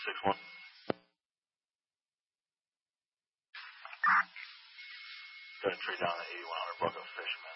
6-1. Gonna trade down the 8100 buck of fish, man.